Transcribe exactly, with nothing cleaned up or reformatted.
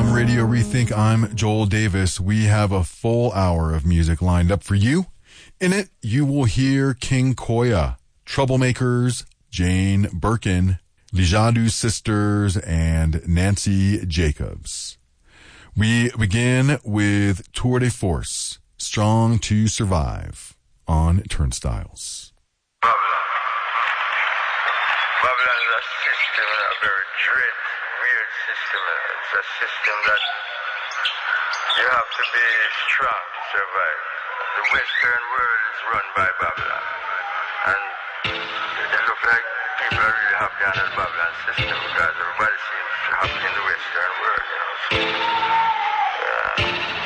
From Radio Rethink, I'm Joel Davis. We have a full hour of music lined up for you. In it, you will hear King Koya, Troublemakers, Jane Birkin, Lijadu Sisters, and Nancy Jacobs. We begin with Tour de Force, Strong to Survive, on Turnstiles. Babylon. Babylon is a system, a very dread, weird system. It's a system that you have to be strong to survive. The Western world is run by Babylon. And it looks like people are really happy under the Babylon system because everybody seems happy in the Western world, you know. So, uh,